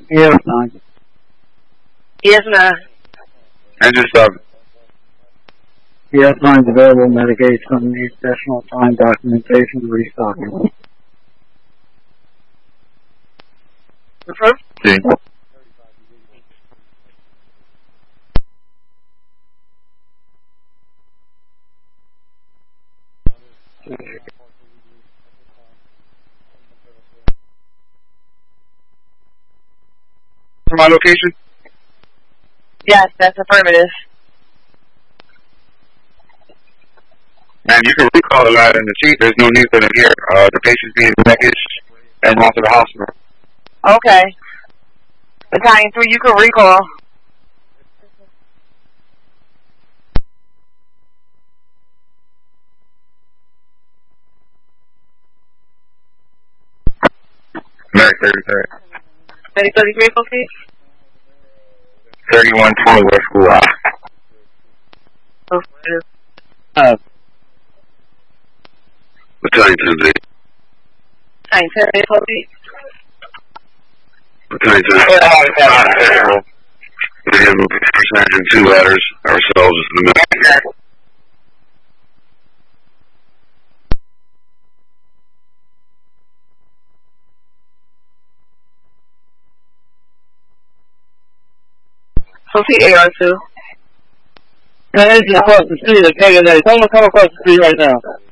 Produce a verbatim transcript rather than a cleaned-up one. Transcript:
Yes, nine. Yes, nine. Engine stop. Yes, nine is available. Medication needs additional time documentation restocking. Confirm? See. For my location? Yes, that's affirmative. And you can recall a lot in the seat. There's no need for them here. Uh, the patient's being packaged and off to the hospital. Okay. Battalion three, you can recall. Merrick thirty-third. thirty thirty-three, okay? thirty-one twenty West School Ave. Affirmative. Uh, Battalion two Z. Battalion ten, okay? Battalion two Z. We have first engine, two ladders, ourselves in the middle. Okay, A R two. engine across the street, okay, today. Someone come across the street right now.